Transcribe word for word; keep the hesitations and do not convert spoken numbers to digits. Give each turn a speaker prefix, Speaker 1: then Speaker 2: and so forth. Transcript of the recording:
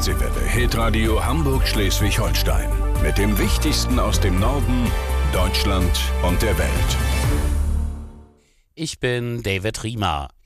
Speaker 1: Fernsehwelle, Hitradio Hamburg-Schleswig-Holstein. Mit dem Wichtigsten aus dem Norden, Deutschland und der Welt.
Speaker 2: Ich bin David Riemer.